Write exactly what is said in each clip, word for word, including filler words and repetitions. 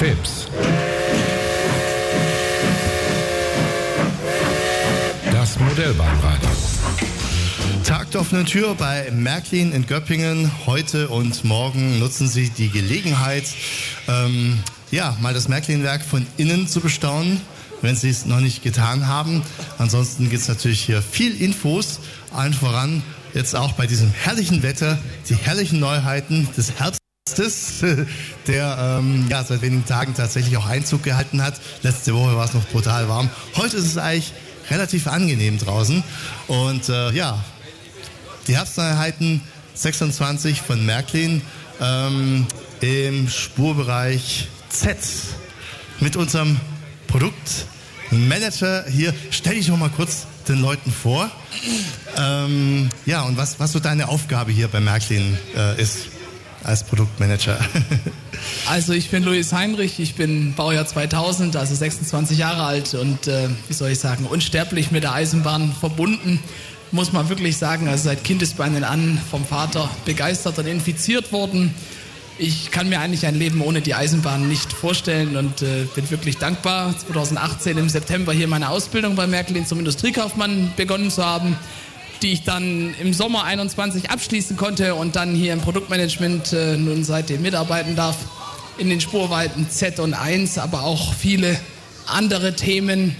Fips. Das Modellbahnradio. Tag der offenen Tür bei Märklin in Göppingen. Heute und morgen nutzen Sie die Gelegenheit, ähm, ja, mal das Märklin-Werk von innen zu bestaunen, wenn Sie es noch nicht getan haben. Ansonsten gibt es natürlich hier viel Infos, allen voran jetzt auch bei diesem herrlichen Wetter, die herrlichen Neuheiten des Herbstes, der ähm, ja, seit wenigen Tagen tatsächlich auch Einzug gehalten hat. Letzte Woche war es noch brutal warm. Heute ist es eigentlich relativ angenehm draußen. Und äh, ja, die Herbstneuheiten sechsundzwanzig von Märklin ähm, im Spurbereich Z mit unserem Produktmanager hier. Stell dich noch mal kurz den Leuten vor. Ähm, ja, und was, was so deine Aufgabe hier bei Märklin äh, ist als Produktmanager. Also ich bin Luis Heinrich, ich bin Baujahr zweitausend, also sechsundzwanzig Jahre alt und äh, wie soll ich sagen, unsterblich mit der Eisenbahn verbunden. Muss man wirklich sagen, also seit Kindesbeinen an vom Vater begeistert und infiziert worden. Ich kann mir eigentlich ein Leben ohne die Eisenbahn nicht vorstellen und äh, bin wirklich dankbar, zweitausendachtzehn im September hier meine Ausbildung bei Märklin zum Industriekaufmann begonnen zu haben, die ich dann im Sommer einundzwanzig abschließen konnte und dann hier im Produktmanagement äh, nun seitdem mitarbeiten darf in den Spurweiten Z und eins, aber auch viele andere Themen.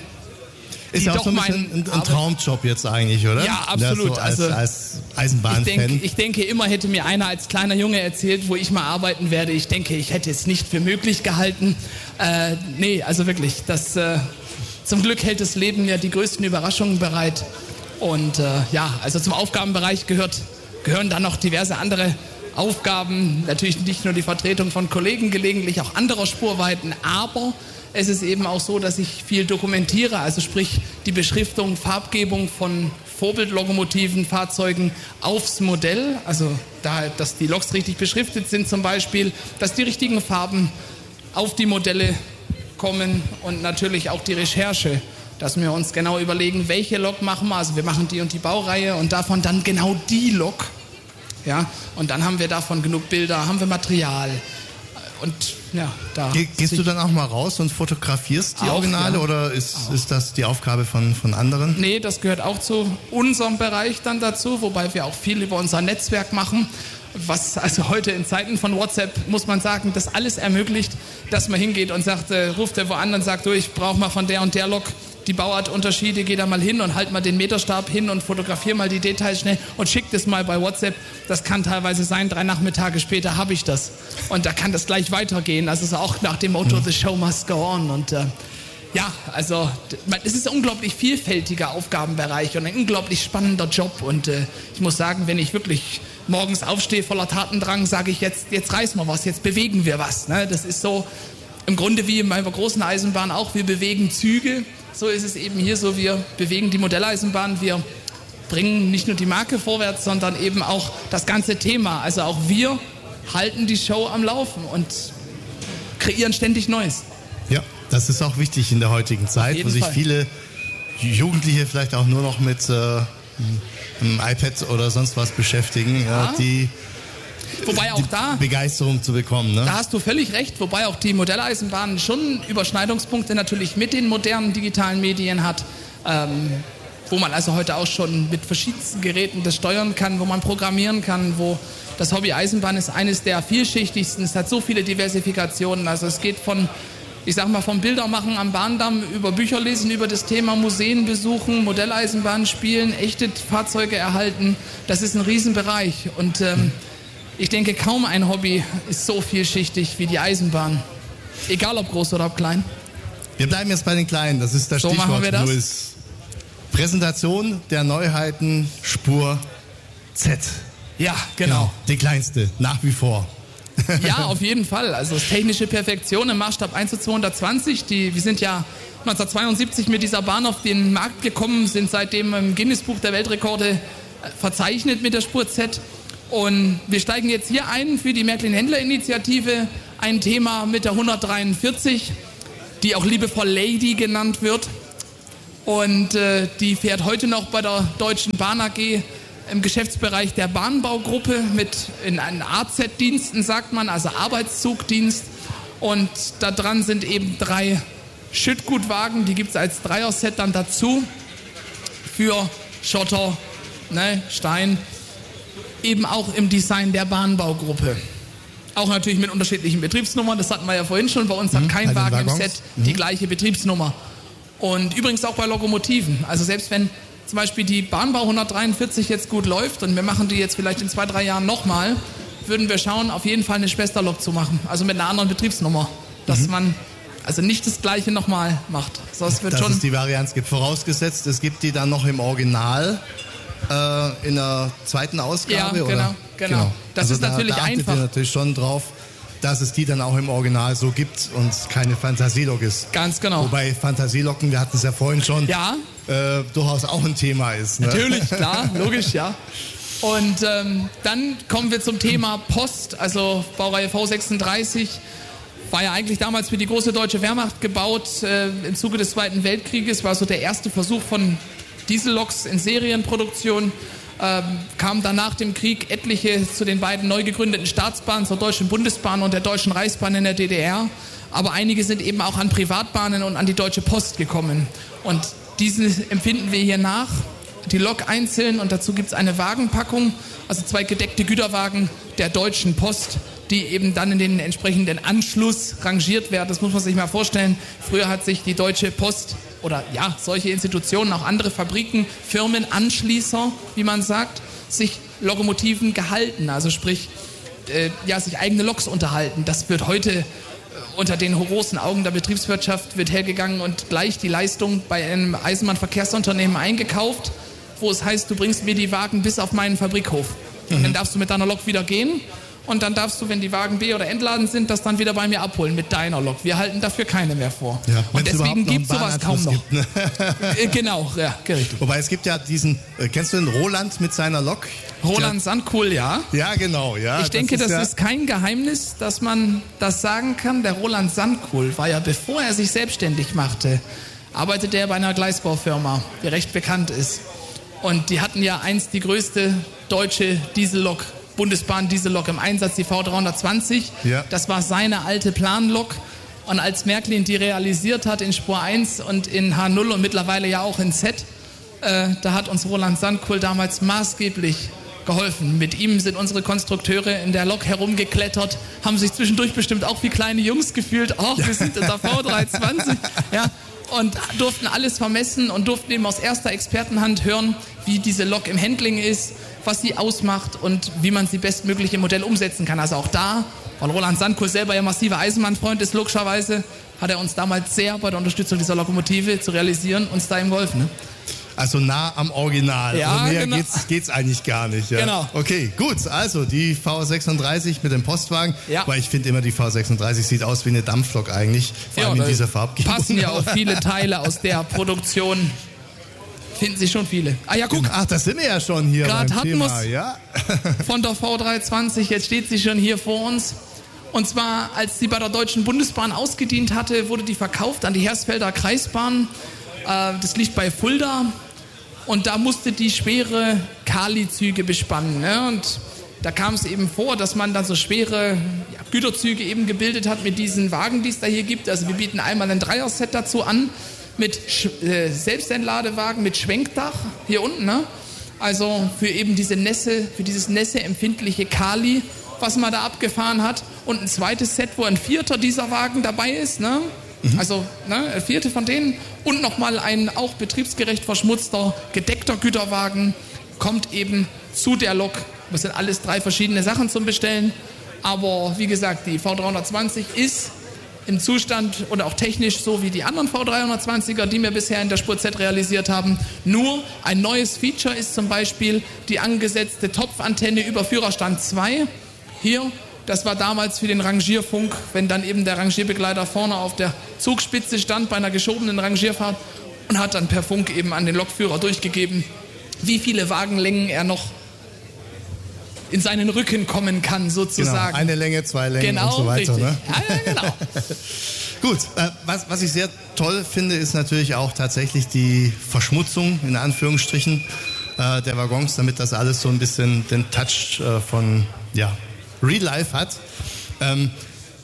Ist ja auch so ein bisschen ein, ein Traumjob jetzt eigentlich, oder? Ja, absolut. Ja, so als, also, als Eisenbahnfan. Ich denke, ich denke, immer hätte mir einer als kleiner Junge erzählt, wo ich mal arbeiten werde. Ich denke, ich hätte es nicht für möglich gehalten. Äh, nee, also wirklich, das, äh, zum Glück hält das Leben ja die größten Überraschungen bereit. Und äh, ja, also zum Aufgabenbereich gehört, gehören dann noch diverse andere Aufgaben. Natürlich nicht nur die Vertretung von Kollegen, gelegentlich auch anderer Spurweiten, aber es ist eben auch so, dass ich viel dokumentiere, also sprich die Beschriftung, Farbgebung von Vorbildlokomotiven, Fahrzeugen aufs Modell, also da, dass die Loks richtig beschriftet sind zum Beispiel, dass die richtigen Farben auf die Modelle kommen und natürlich auch die Recherche, dass wir uns genau überlegen, welche Lok machen wir, also wir machen die und die Baureihe und davon dann genau die Lok, ja, und dann haben wir davon genug Bilder, haben wir Material. Und, ja, da Ge- gehst du dann auch mal raus und fotografierst die auch, Originale ja. oder ist, ist das die Aufgabe von, von anderen? Nee, das gehört auch zu unserem Bereich dann dazu, wobei wir auch viel über unser Netzwerk machen, was also heute in Zeiten von WhatsApp, muss man sagen, das alles ermöglicht, dass man hingeht und sagt, äh, ruft der wo an und sagt, du, ich brauche mal von der und der Lok die Bauartunterschiede, geh da mal hin und halt mal den Meterstab hin und fotografier mal die Details schnell und schick das mal bei WhatsApp. Das kann teilweise sein, drei Nachmittage später habe ich das. Und da kann das gleich weitergehen. Also so auch nach dem Motto, the show must go on. Und äh, ja, also es ist ein unglaublich vielfältiger Aufgabenbereich und ein unglaublich spannender Job. Und äh, ich muss sagen, wenn ich wirklich morgens aufstehe voller Tatendrang, sage ich jetzt, jetzt reißen wir was, jetzt bewegen wir was. Ne? Das ist so im Grunde wie bei einer großen Eisenbahn auch, wir bewegen Züge. So ist es eben hier so, wir bewegen die Modelleisenbahn, wir bringen nicht nur die Marke vorwärts, sondern eben auch das ganze Thema. Also auch wir halten die Show am Laufen und kreieren ständig Neues. Ja, das ist auch wichtig in der heutigen Zeit, wo sich Fall. viele Jugendliche vielleicht auch nur noch mit äh, einem iPad oder sonst was beschäftigen, ja. Ja, die Wobei auch die da Begeisterung zu bekommen. Ne? Da hast du völlig recht, wobei auch die Modelleisenbahn schon Überschneidungspunkte natürlich mit den modernen digitalen Medien hat, ähm, wo man also heute auch schon mit verschiedensten Geräten das steuern kann, wo man programmieren kann, wo das Hobby Eisenbahn ist eines der vielschichtigsten, es hat so viele Diversifikationen, also es geht von, ich sag mal, vom Bildermachen am Bahndamm über Bücher lesen, über das Thema Museen besuchen, Modelleisenbahn spielen, echte Fahrzeuge erhalten, das ist ein Riesenbereich und ähm, ich denke, kaum ein Hobby ist so vielschichtig wie die Eisenbahn. Egal ob groß oder ob klein. Wir bleiben jetzt bei den Kleinen. Das ist das So Stichwort. machen wir das. Luis. Präsentation der Neuheiten Spur Z. Ja, genau. Die kleinste, nach wie vor. Ja, auf jeden Fall. Also es ist technische Perfektion im Maßstab eins zu zweihundertzwanzig. Die, wir sind ja neunzehnhundertzweiundsiebzig mit dieser Bahn auf den Markt gekommen, sind seitdem im Guinness-Buch der Weltrekorde verzeichnet mit der Spur Z. Und wir steigen jetzt hier ein für die Märklin-Händler-Initiative, ein Thema mit der hundertdreiundvierzig, die auch liebevoll Lady genannt wird. Und äh, die fährt heute noch bei der Deutschen Bahn A G im Geschäftsbereich der Bahnbaugruppe mit in einen A Z-Diensten, sagt man, also Arbeitszugdienst. Und da dran sind eben drei Schüttgutwagen, die gibt es als Dreier-Set dann dazu für Schotter, ne, Stein, eben auch im Design der Bahnbaugruppe. Auch natürlich mit unterschiedlichen Betriebsnummern, das hatten wir ja vorhin schon, bei uns hat kein Wagen im Set die gleiche Betriebsnummer. Und übrigens auch bei Lokomotiven, also selbst wenn zum Beispiel die Bahnbau hundertdreiundvierzig jetzt gut läuft und wir machen die jetzt vielleicht in zwei, drei Jahren nochmal, würden wir schauen, auf jeden Fall eine Schwesterlok zu machen, also mit einer anderen Betriebsnummer, dass mhm. man also nicht das Gleiche nochmal macht. So, es wird dass schon es die Varianz gibt, vorausgesetzt, es gibt die dann noch im Original äh, in der zweiten Ausgabe? Ja, genau, oder? genau. genau. Das also ist da, natürlich da achtet einfach. ihr natürlich schon drauf, dass es die dann auch im Original so gibt und keine Fantasielok ist. Ganz genau. Wobei Fantasieloken, wir hatten es ja vorhin schon, ja. äh, durchaus auch ein Thema ist. Ne? Natürlich, klar, logisch, ja. Und ähm, dann kommen wir zum Thema Post, also Baureihe V sechsunddreißig. War ja eigentlich damals für die große deutsche Wehrmacht gebaut, äh, im Zuge des Zweiten Weltkrieges, war so der erste Versuch von Dieselloks in Serienproduktion. Ähm, kamen dann nach dem Krieg etliche zu den beiden neu gegründeten Staatsbahnen, zur Deutschen Bundesbahn und der Deutschen Reichsbahn in der D D R. Aber einige sind eben auch an Privatbahnen und an die Deutsche Post gekommen. Und diese empfinden wir hier nach, die Lok einzeln, und dazu gibt es eine Wagenpackung, also zwei gedeckte Güterwagen der Deutschen Post, die eben dann in den entsprechenden Anschluss rangiert werden. Das muss man sich mal vorstellen. Früher hat sich die Deutsche Post oder ja, solche Institutionen, auch andere Fabriken, Firmen, Anschließer, wie man sagt, sich Lokomotiven gehalten. Also sprich, äh, ja, sich eigene Loks unterhalten. Das wird heute äh, unter den großen Augen der Betriebswirtschaft wird hergegangen und gleich die Leistung bei einem Eisenbahnverkehrsunternehmen eingekauft, wo es heißt, du bringst mir die Wagen bis auf meinen Fabrikhof. Mhm. Und dann darfst du mit deiner Lok wieder gehen. Und dann darfst du, wenn die Wagen B- oder entladen sind, das dann wieder bei mir abholen mit deiner Lok. Wir halten dafür keine mehr vor. Ja, und deswegen gibt es sowas kaum noch. Gibt, ne? Genau, ja, richtig. Wobei es gibt ja diesen, äh, kennst du den Roland mit seiner Lok? Roland Sandkuhl, ja. Ja, genau, ja. Ich denke, das, ist, das ja ist kein Geheimnis, dass man das sagen kann. Der Roland Sandkuhl war ja, bevor er sich selbstständig machte, arbeitete er bei einer Gleisbaufirma, die recht bekannt ist. Und die hatten ja einst die größte deutsche Diesellok, Bundesbahn-Diesellok im Einsatz, die V dreihundertzwanzig. Ja. Das war seine alte Planlok. Und als Märklin die realisiert hat in Spur eins und in H null und mittlerweile ja auch in Z, äh, da hat uns Roland Sandkuhl damals maßgeblich geholfen. Mit ihm sind unsere Konstrukteure in der Lok herumgeklettert, haben sich zwischendurch bestimmt auch wie kleine Jungs gefühlt. Oh, wir sind in der V dreihundertzwanzig. Ja, und durften alles vermessen und durften eben aus erster Expertenhand hören, wie diese Lok im Handling ist, was sie ausmacht und wie man sie bestmöglich im Modell umsetzen kann. Also auch da, weil Roland Sandkuhl selber ja massiver Eisenbahnfreund ist, logischerweise, hat er uns damals sehr bei der Unterstützung dieser Lokomotive zu realisieren, uns da ihm geholfen. Ne? Also nah am Original. Ja, also mehr genau. geht's, geht's eigentlich gar nicht. Ja. Genau. Okay, gut. Also die V sechsunddreißig mit dem Postwagen. Ja. Weil ich finde immer, die V sechsunddreißig sieht aus wie eine Dampflok eigentlich. Vor ja, allem in dieser Farbgebung. Passen ja auch viele Teile aus der Produktion. Finden sich schon viele. Ah ja, guck. Ach, das sind wir ja schon hier Gerade beim hatten Thema. wir's Ja. von der V dreihundertzwanzig. Jetzt steht sie schon hier vor uns. Und zwar, als sie bei der Deutschen Bundesbahn ausgedient hatte, wurde die verkauft an die Hersfelder Kreisbahn. Äh, das liegt bei Fulda. Und da musste die schwere Kali-Züge bespannen. Ne? Und da kam es eben vor, dass man dann so schwere ja, Güterzüge eben gebildet hat mit diesen Wagen, die es da hier gibt. Also wir bieten einmal ein Dreier-Set dazu an mit äh, Selbstentladewagen mit Schwenkdach hier unten. Ne? Also für eben diese Nässe, für dieses nässeempfindliche Kali, was man da abgefahren hat. Und ein zweites Set, wo ein vierter dieser Wagen dabei ist. Ne? Mhm. Also ne, ein vierte von denen. Und nochmal ein auch betriebsgerecht verschmutzter, gedeckter Güterwagen kommt eben zu der Lok. Das sind alles drei verschiedene Sachen zum Bestellen. Aber wie gesagt, die V dreihundertzwanzig ist im Zustand oder auch technisch so wie die anderen V dreihundertzwanziger, die wir bisher in der Spur Z realisiert haben. Nur ein neues Feature ist zum Beispiel die angesetzte Topfantenne über Führerstand zwei. Hier, das war damals für den Rangierfunk, wenn dann eben der Rangierbegleiter vorne auf der Zugspitze stand bei einer geschobenen Rangierfahrt und hat dann per Funk eben an den Lokführer durchgegeben, wie viele Wagenlängen er noch in seinen Rücken kommen kann, sozusagen. Genau, eine Länge, zwei Längen genau, und so weiter. Richtig. Ne? Ja, ja, genau. Gut, äh, was, was ich sehr toll finde, ist natürlich auch tatsächlich die Verschmutzung, in Anführungsstrichen, äh, der Waggons, damit das alles so ein bisschen den Touch äh, von ja, Real Life hat. Ähm,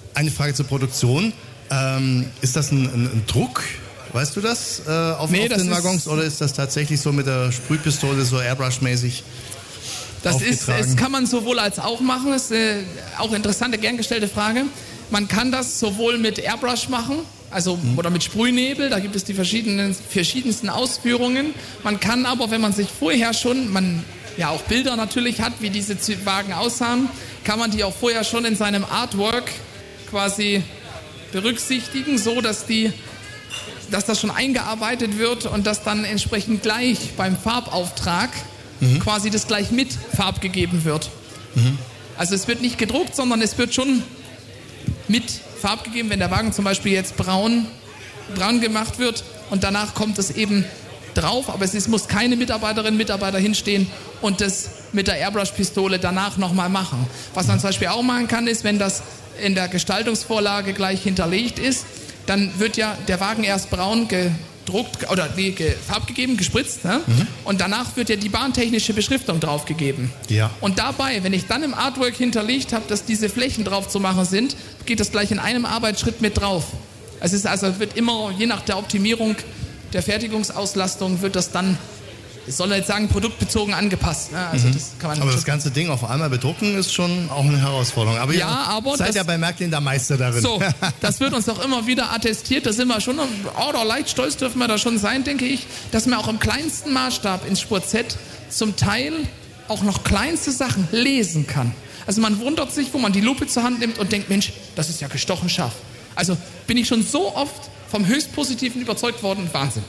eine Frage zur Produktion. Ähm, ist das ein, ein, ein Druck? Weißt du das äh, auf, nee, auf das den Waggons? Ist, oder ist das tatsächlich so mit der Sprühpistole so Airbrush-mäßig? Das ist, das kann man sowohl als auch machen. Das ist eine auch interessante, gern gestellte Frage. Man kann das sowohl mit Airbrush machen, also mhm. oder mit Sprühnebel. Da gibt es die verschiedenen, verschiedensten Ausführungen. Man kann aber, wenn man sich vorher schon, man ja auch Bilder natürlich hat, wie diese Wagen aussahen, kann man die auch vorher schon in seinem Artwork quasi berücksichtigen, so dass die, dass das schon eingearbeitet wird und dass dann entsprechend gleich beim Farbauftrag mhm. quasi das gleich mit Farb gegeben wird. Mhm. Also es wird nicht gedruckt, sondern es wird schon mit Farb gegeben, wenn der Wagen zum Beispiel jetzt braun, braun gemacht wird und danach kommt es eben drauf, aber es ist, muss keine Mitarbeiterin, Mitarbeiter hinstehen und das mit der Airbrush-Pistole danach nochmal machen. Was man zum Beispiel auch machen kann, ist, wenn das in der Gestaltungsvorlage gleich hinterlegt ist, dann wird ja der Wagen erst braun gedruckt oder nee, ge, farbgegeben, gespritzt, ne? Mhm. Und danach wird ja die bahntechnische Beschriftung draufgegeben. Ja. Und dabei, wenn ich dann im Artwork hinterlegt habe, dass diese Flächen drauf zu machen sind, geht das gleich in einem Arbeitsschritt mit drauf. Es ist also, wird immer, je nach der Optimierung der Fertigungsauslastung, wird das dann, ich soll jetzt sagen, produktbezogen angepasst. Ne? Also mhm. das kann man aber das ganze Ding auf einmal bedrucken ist schon auch eine Herausforderung. Aber ja, aber seid das, ja bei Märklin der Meister darin. So, das wird uns auch immer wieder attestiert. Da sind wir schon, oder leicht stolz dürfen wir da schon sein, denke ich, dass man auch im kleinsten Maßstab ins Sport Z zum Teil auch noch kleinste Sachen lesen kann. Also man wundert sich, wo man die Lupe zur Hand nimmt und denkt, Mensch, das ist ja gestochen scharf. Also bin ich schon so oft vom höchst Positiven überzeugt worden. Wahnsinn.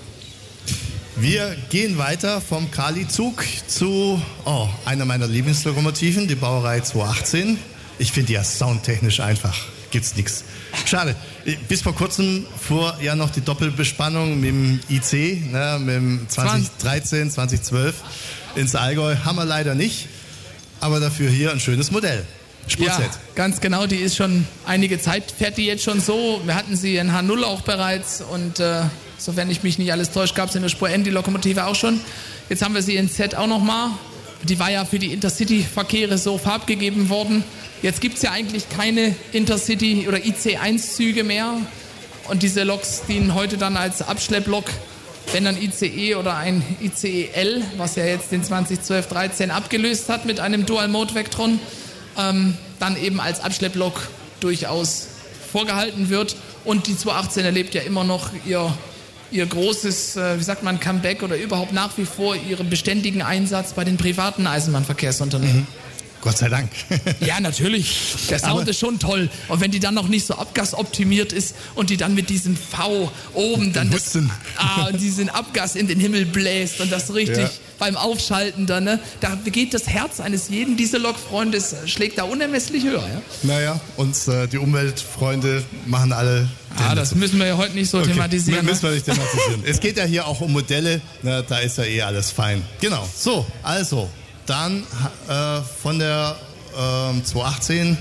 Wir gehen weiter vom Kali-Zug zu oh, einer meiner Lieblingslokomotiven, die Bauerei zweihundertachtzehn. Ich finde die ja soundtechnisch einfach. Gibt's nichts. Schade. Bis vor kurzem fuhr ja noch die Doppelbespannung mit dem I C, ne, mit dem zwanzig dreizehn, zwanzig zwölf ins Allgäu. Haben wir leider nicht. Aber dafür hier ein schönes Modell. Ja, ganz genau, die ist schon einige Zeit, fährt die jetzt schon so. Wir hatten sie in H null auch bereits und äh, sofern ich mich nicht alles täusche, gab es in der Spur N die Lokomotive auch schon. Jetzt haben wir sie in Z auch nochmal. Die war ja für die Intercity-Verkehre so farbgegeben worden. Jetzt gibt es ja eigentlich keine Intercity- oder I C eins Züge mehr und diese Loks dienen heute dann als Abschlepplok, wenn dann I C E oder ein I C E L, was ja jetzt den zwanzig zwölf dreizehn abgelöst hat mit einem Dual-Mode-Vectron, Ähm, dann eben als Abschlepplok durchaus vorgehalten wird. Und die zweihundertachtzehn erlebt ja immer noch ihr, ihr großes, äh, wie sagt man, Comeback oder überhaupt nach wie vor ihren beständigen Einsatz bei den privaten Eisenbahnverkehrsunternehmen. Mhm. Gott sei Dank. Ja, natürlich. Der Sound ist schon toll. Und wenn die dann noch nicht so abgasoptimiert ist und die dann mit diesem V oben dann das, ah, diesen Abgas in den Himmel bläst und das richtig ja. beim Aufschalten dann, ne, da geht das Herz eines jeden Diesellok-Freundes, schlägt da unermesslich höher. Ja? Naja, und äh, die Umweltfreunde machen alle... Ah, das müssen wir ja heute nicht so okay. thematisieren. Müssen wir nicht thematisieren. Es geht ja hier auch um Modelle, ne, da ist ja eh alles fein. Genau, so, also... Dann äh, von der äh, zweihundertachtzehn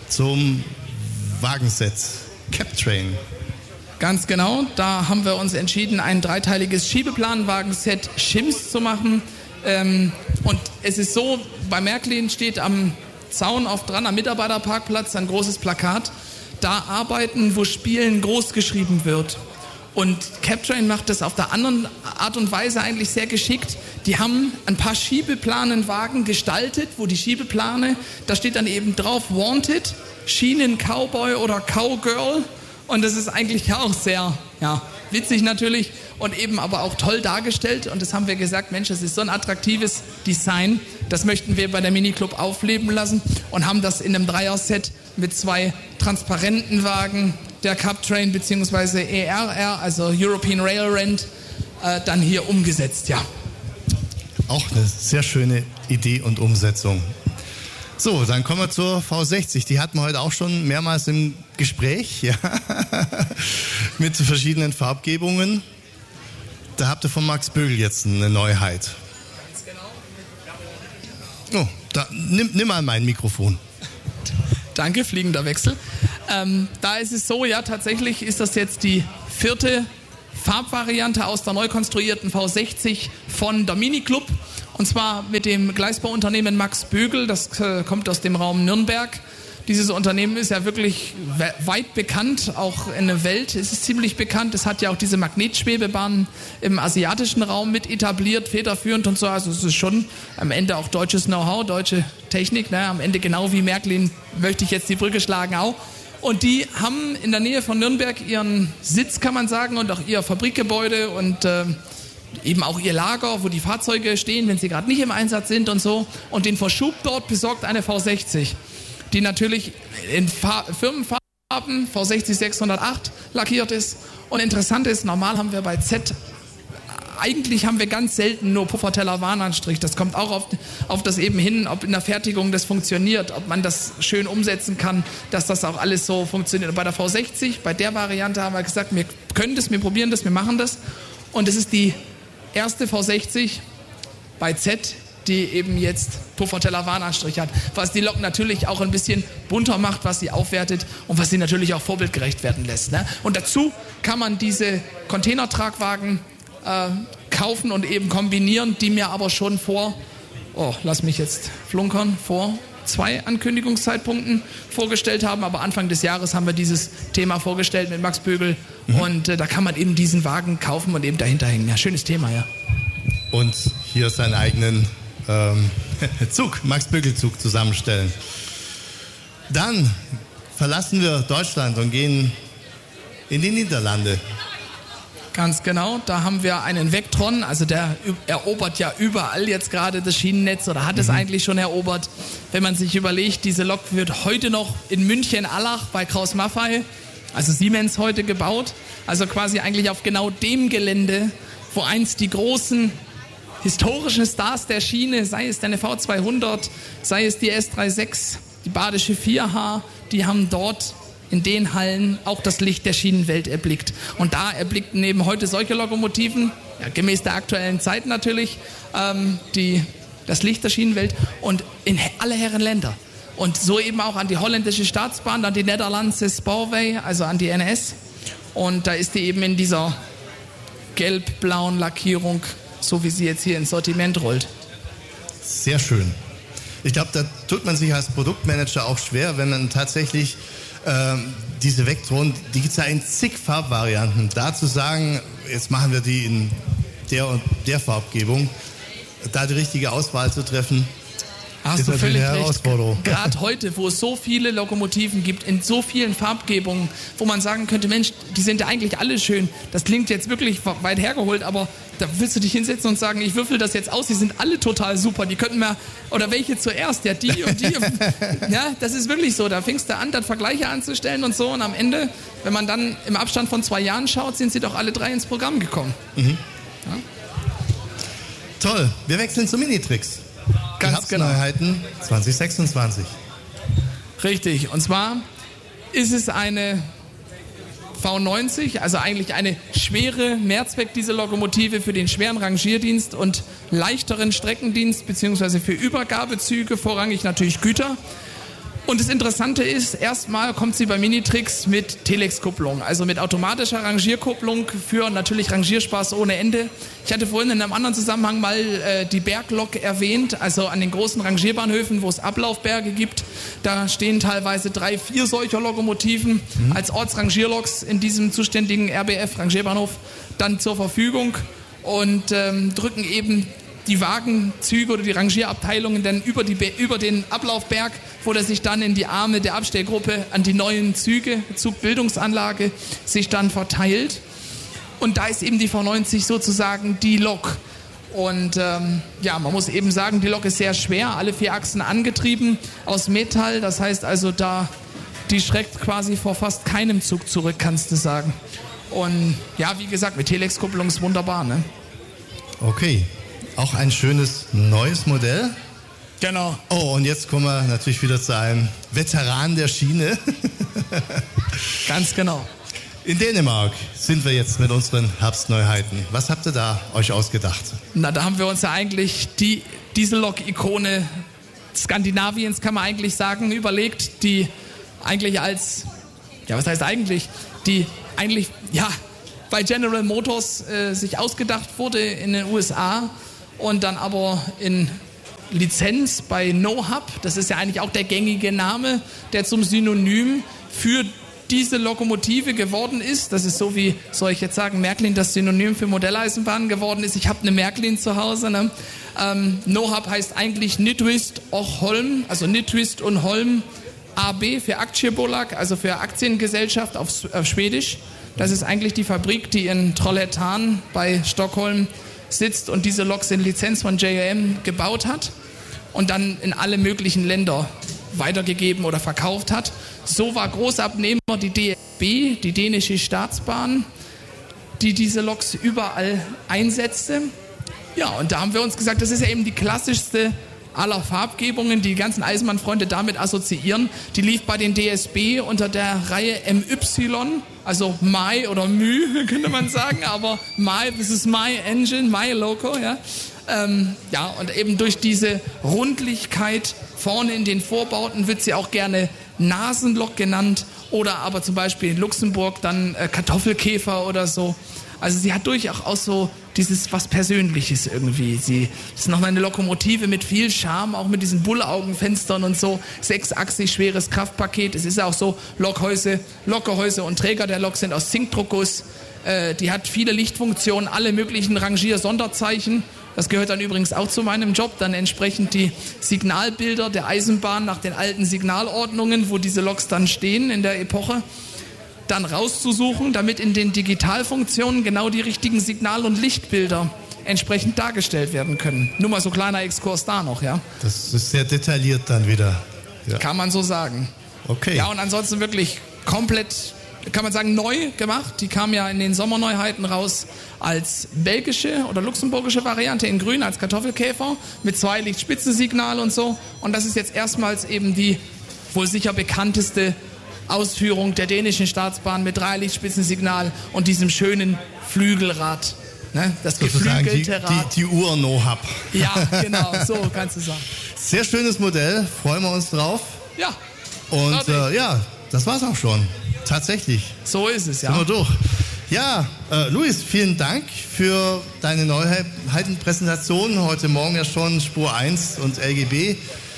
zum Wagenset Captrain. Ganz genau, da haben wir uns entschieden, ein dreiteiliges Schiebeplan-Wagenset Shims zu machen. Ähm, und es ist so, bei Märklin steht am Zaun auf dran, am Mitarbeiterparkplatz, ein großes Plakat. Da arbeiten, wo Spielen groß geschrieben wird. Und Captrain macht das auf der anderen Art und Weise eigentlich sehr geschickt. Die haben ein paar Schiebeplanenwagen gestaltet, wo die Schiebeplane, da steht dann eben drauf Wanted, Schienen Cowboy oder Cowgirl. Und das ist eigentlich auch sehr ja, witzig natürlich und eben aber auch toll dargestellt. Und das haben wir gesagt, Mensch, das ist so ein attraktives Design. Das möchten wir bei der Miniclub aufleben lassen und haben das in einem Dreier-Set mit zwei transparenten Wagen, der Captrain bzw. E R R, also European Rail Rent, äh, dann hier umgesetzt, ja. Auch eine sehr schöne Idee und Umsetzung. So, dann kommen wir zur V sechzig. Die hatten wir heute auch schon mehrmals im Gespräch, ja, mit verschiedenen Farbgebungen. Da habt ihr von Max Bögel jetzt eine Neuheit. Ganz genau. Oh, da, nimm, nimm mal mein Mikrofon. Danke, fliegender Wechsel. Ähm, da ist es so, ja, tatsächlich ist das jetzt die vierte Farbvariante aus der neu konstruierten V sechzig von der Miniclub. Und zwar mit dem Gleisbauunternehmen Max Bögel, das äh, kommt aus dem Raum Nürnberg. Dieses Unternehmen ist ja wirklich we- weit bekannt, auch in der Welt ist es ziemlich bekannt. Es hat ja auch diese Magnetschwebebahn im asiatischen Raum mit etabliert, federführend und so. Also es ist schon am Ende auch deutsches Know-how, deutsche Technik. Ne? Am Ende genau wie Märklin möchte ich jetzt die Brücke schlagen auch. Und die haben in der Nähe von Nürnberg ihren Sitz, kann man sagen, und auch ihr Fabrikgebäude und äh, eben auch ihr Lager, wo die Fahrzeuge stehen, wenn sie gerade nicht im Einsatz sind und so. Und den Verschub dort besorgt eine V sechzig. Die natürlich in Fa- Firmenfarben V sechzig sechshundertacht lackiert ist. Und interessant ist, normal haben wir bei Z, eigentlich haben wir ganz selten nur Pufferteller-Warnanstrich. Das kommt auch auf, auf das eben hin, ob in der Fertigung das funktioniert, ob man das schön umsetzen kann, dass das auch alles so funktioniert. Und bei der V sechzig, bei der Variante haben wir gesagt, wir können das, wir probieren das, wir machen das. Und es ist die erste V sechzig bei Z, die eben jetzt Pufferteller-Warnanstrich hat, was die Lok natürlich auch ein bisschen bunter macht, was sie aufwertet und was sie natürlich auch vorbildgerecht werden lässt. Ne? Und dazu kann man diese Containertragwagen äh, kaufen und eben kombinieren, die mir aber schon vor, oh, lass mich jetzt flunkern, vor zwei Ankündigungszeitpunkten vorgestellt haben, aber Anfang des Jahres haben wir dieses Thema vorgestellt mit Max Bögel mhm. und äh, da kann man eben diesen Wagen kaufen und eben dahinter hängen. Ja, schönes Thema, ja. Und hier seinen eigenen ähm, Zug, Max-Bögel-Zug zusammenstellen. Dann verlassen wir Deutschland und gehen in die Niederlande. Ganz genau, da haben wir einen Vectron, also der erobert ja überall jetzt gerade das Schienennetz oder hat es mhm. eigentlich schon erobert. Wenn man sich überlegt, diese Lok wird heute noch in München-Allach bei Krauss-Maffei, also Siemens, heute gebaut. Also quasi eigentlich auf genau dem Gelände, wo einst die großen historischen Stars der Schiene, sei es deine V zweihundert, sei es die S sechsunddreißig, die Badische vier H, die haben dort in den Hallen auch das Licht der Schienenwelt erblickt. Und da erblickten eben heute solche Lokomotiven, ja, gemäß der aktuellen Zeit natürlich, ähm, die, das Licht der Schienenwelt und in alle Herren Länder. Und so eben auch an die holländische Staatsbahn, an die Nederlandse Spoorweg, also an die N S. Und da ist die eben in dieser gelb-blauen Lackierung, so wie sie jetzt hier ins Sortiment rollt. Sehr schön. Ich glaube, da tut man sich als Produktmanager auch schwer, wenn man tatsächlich ähm, diese Vectron, die gibt es ja in zig Farbvarianten, da zu sagen, jetzt machen wir die in der und der Farbgebung, da die richtige Auswahl zu treffen, Hast ist du natürlich völlig eine Herausforderung. recht. Gerade heute, wo es so viele Lokomotiven gibt, in so vielen Farbgebungen, wo man sagen könnte, Mensch, die sind ja eigentlich alle schön. Das klingt jetzt wirklich weit hergeholt, aber da willst du dich hinsetzen und sagen, ich würfel das jetzt aus, die sind alle total super. Die könnten wir, oder welche zuerst? Ja, die und die. Ja, das ist wirklich so. Da fängst du an, dann Vergleiche anzustellen und so. Und am Ende, wenn man dann im Abstand von zwei Jahren schaut, sind sie doch alle drei ins Programm gekommen. Mhm. Ja? Toll. Wir wechseln zu Minitrix. Ganz genau. Neuheiten zwanzig sechsundzwanzig. Richtig. Und zwar ist es eine V neunzig, also eigentlich eine schwere Mehrzweckdiesellokomotive für den schweren Rangierdienst und leichteren Streckendienst beziehungsweise für Übergabezüge, vorrangig natürlich Güter. Und das Interessante ist, erstmal kommt sie bei Minitrix mit Telex-Kupplung, also mit automatischer Rangierkupplung für natürlich Rangierspaß ohne Ende. Ich hatte vorhin in einem anderen Zusammenhang mal äh, die Berglok erwähnt, also an den großen Rangierbahnhöfen, wo es Ablaufberge gibt. Da stehen teilweise drei, vier solcher Lokomotiven mhm. als Ortsrangierloks in diesem zuständigen R B F-Rangierbahnhof dann zur Verfügung und ähm, drücken eben die Wagenzüge oder die Rangierabteilungen dann über, die, über den Ablaufberg, wo der sich dann in die Arme der Abstellgruppe an die neuen Züge, Zugbildungsanlage, sich dann verteilt. Und da ist eben die V neunzig sozusagen die Lok. Und ähm, ja, man muss eben sagen, die Lok ist sehr schwer, alle vier Achsen angetrieben aus Metall. Das heißt also, da die schreckt quasi vor fast keinem Zug zurück, kannst du sagen. Und ja, wie gesagt, mit Telex-Kupplung ist wunderbar, ne? Okay. Auch ein schönes neues Modell. Genau. Oh, und jetzt kommen wir natürlich wieder zu einem Veteran der Schiene. Ganz genau. In Dänemark sind wir jetzt mit unseren Herbstneuheiten. Was habt ihr da euch ausgedacht? Na, da haben wir uns ja eigentlich die Diesellok-Ikone Skandinaviens, kann man eigentlich sagen, überlegt, die eigentlich als, ja, was heißt eigentlich, die eigentlich, ja, bei General Motors äh, sich ausgedacht wurde in den U S A und dann aber in Lizenz bei NoHub. Das ist ja eigentlich auch der gängige Name, der zum Synonym für diese Lokomotive geworden ist. Das ist so wie, soll ich jetzt sagen, Märklin das Synonym für Modelleisenbahn geworden ist. Ich habe eine Märklin zu Hause. Ne? Ähm, NoHub heißt eigentlich Nytwist och Holm, also Nytwist und Holm A B für Aktiebolag, also für Aktiengesellschaft auf, auf Schwedisch. Das ist eigentlich die Fabrik, die in Trollhättan bei Stockholm sitzt und diese Loks in Lizenz von J O M gebaut hat und dann in alle möglichen Länder weitergegeben oder verkauft hat. So war Großabnehmer die D S B, die dänische Staatsbahn, die diese Loks überall einsetzte. Ja, und da haben wir uns gesagt, das ist ja eben die klassischste aller Farbgebungen, die die ganzen Eisenbahnfreunde damit assoziieren. Die lief bei den D S B unter der Reihe M Y, also My oder Mü, könnte man sagen, aber My, das ist My Engine, My Loco, ja. Ähm, ja, und eben durch diese Rundlichkeit vorne in den Vorbauten wird sie auch gerne Nasenlok genannt oder aber zum Beispiel in Luxemburg dann äh, Kartoffelkäfer oder so. Also sie hat durchaus so dieses was Persönliches irgendwie. Sie ist nochmal eine Lokomotive mit viel Charme, auch mit diesen Bullaugenfenstern und so. Sechsachsig schweres Kraftpaket. Es ist auch so, Lokhäuse, Lokgehäuse und Träger der Lok sind aus Zinkdruckguss. Äh, die hat viele Lichtfunktionen, alle möglichen Rangier-Sonderzeichen. Das gehört dann übrigens auch zu meinem Job, dann entsprechend die Signalbilder der Eisenbahn nach den alten Signalordnungen, wo diese Loks dann stehen in der Epoche, dann rauszusuchen, damit in den Digitalfunktionen genau die richtigen Signal- und Lichtbilder entsprechend dargestellt werden können. Nur mal so kleiner Exkurs da noch, ja. Das ist sehr detailliert dann wieder. Ja. Kann man so sagen. Okay. Ja, und ansonsten wirklich komplett, kann man sagen, neu gemacht. Die kam ja in den Sommerneuheiten raus als belgische oder luxemburgische Variante in grün, als Kartoffelkäfer mit zwei Lichtspitzensignal und so. Und das ist jetzt erstmals eben die wohl sicher bekannteste Ausführung der dänischen Staatsbahn mit drei Lichtspitzensignal und diesem schönen Flügelrad. Ne? Das geflügelte Rad. Die, die, die Ur-NoHub. Ja, genau, so kannst du sagen. Sehr schönes Modell, freuen wir uns drauf. Ja. Und äh, ja, das war's auch schon. Tatsächlich. So ist es, ja. Sind wir durch. Ja, äh, Luis, vielen Dank für deine Neuheitenpräsentation. Heute Morgen ja schon Spur eins und L G B.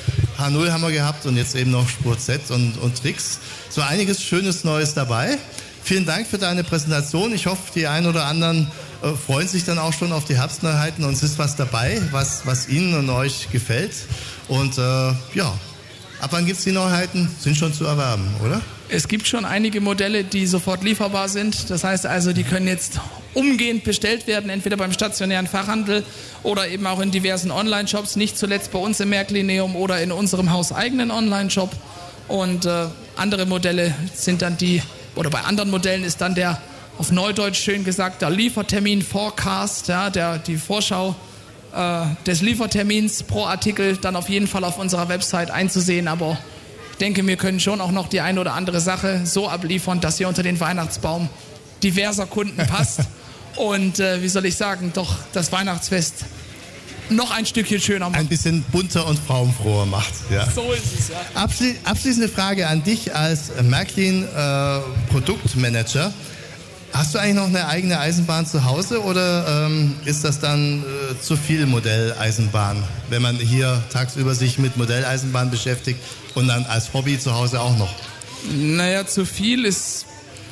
H null haben wir gehabt und jetzt eben noch Spur Z und, und Tricks. So einiges Schönes Neues dabei. Vielen Dank für deine Präsentation. Ich hoffe, die einen oder anderen äh, freuen sich dann auch schon auf die Herbstneuheiten und es ist was dabei, was, was Ihnen und euch gefällt. Und äh, ja, ab wann gibt es die Neuheiten? Sind schon zu erwerben, oder? Es gibt schon einige Modelle, die sofort lieferbar sind. Das heißt also, die können jetzt umgehend bestellt werden, entweder beim stationären Fachhandel oder eben auch in diversen Online-Shops, nicht zuletzt bei uns im Märklineum oder in unserem hauseigenen Online-Shop. Und äh, andere Modelle sind dann die, oder bei anderen Modellen ist dann der, auf Neudeutsch schön gesagt, der Liefertermin Forecast, ja, der, die Vorschau äh, des Liefertermins pro Artikel dann auf jeden Fall auf unserer Website einzusehen, aber ich denke, wir können schon auch noch die eine oder andere Sache so abliefern, dass sie unter den Weihnachtsbaum diverser Kunden passt und äh, wie soll ich sagen, doch das Weihnachtsfest noch ein Stückchen schöner macht. Ein bisschen bunter und farbenfroher macht. Ja. So ist es, ja. Abschli- abschließende Frage an dich als Märklin äh, Produktmanager. Hast du eigentlich noch eine eigene Eisenbahn zu Hause oder ähm, ist das dann äh, zu viel Modelleisenbahn, wenn man hier tagsüber sich mit Modelleisenbahn beschäftigt und dann als Hobby zu Hause auch noch? Naja, zu viel ist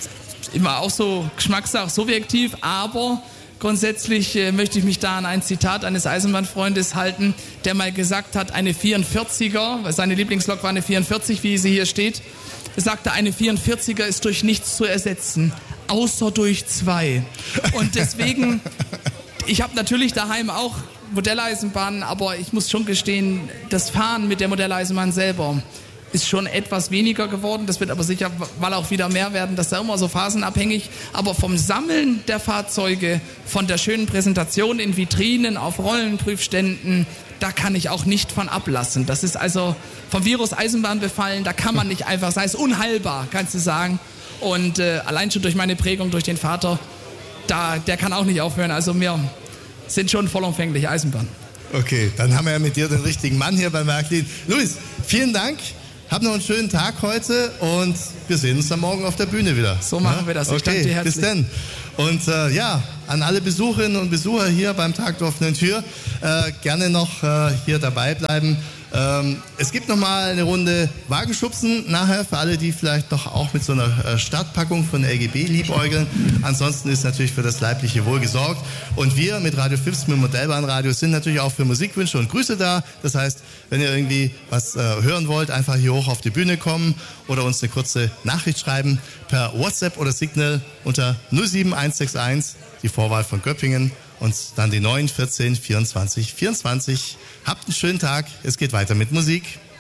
immer auch so Geschmackssache, subjektiv, aber grundsätzlich äh, möchte ich mich da an ein Zitat eines Eisenbahnfreundes halten, der mal gesagt hat, eine vierundvierziger, weil seine Lieblingslok war eine vierundvierzig, wie sie hier steht, er sagte, eine vierundvierziger ist durch nichts zu ersetzen, außer durch zwei. Und deswegen, ich habe natürlich daheim auch Modelleisenbahnen, aber ich muss schon gestehen, das Fahren mit der Modelleisenbahn selber ist schon etwas weniger geworden. Das wird aber sicher mal auch wieder mehr werden. Das ist ja immer so phasenabhängig. Aber vom Sammeln der Fahrzeuge, von der schönen Präsentation in Vitrinen, auf Rollenprüfständen, da kann ich auch nicht von ablassen. Das ist also vom Virus Eisenbahn befallen. Da kann man nicht einfach, sei es unheilbar, kannst du sagen. Und äh, allein schon durch meine Prägung, durch den Vater, da, der kann auch nicht aufhören. Also wir sind schon vollumfänglich Eisenbahn. Okay, dann haben wir ja mit dir den richtigen Mann hier bei Märklin. Luis, vielen Dank. Habt noch einen schönen Tag heute und wir sehen uns dann morgen auf der Bühne wieder. So machen ja? wir das. Ich okay, danke dir herzlich. Bis dann. Und äh, ja, an alle Besucherinnen und Besucher hier beim Tag der offenen Tür, äh, gerne noch äh, hier dabei bleiben. Ähm, es gibt nochmal eine Runde Wagenschubsen nachher für alle, die vielleicht noch auch mit so einer äh, Startpackung von L G B liebäugeln. Ansonsten ist natürlich für das leibliche Wohl gesorgt. Und wir mit Radio Fips, mit Modellbahnradio, sind natürlich auch für Musikwünsche und Grüße da. Das heißt, wenn ihr irgendwie was äh, hören wollt, einfach hier hoch auf die Bühne kommen oder uns eine kurze Nachricht schreiben per WhatsApp oder Signal unter null sieben eins sechs eins, die Vorwahl von Göppingen. Und dann die neun vierzehn vierundzwanzig vierundzwanzig. Habt einen schönen Tag. Es geht weiter mit Musik.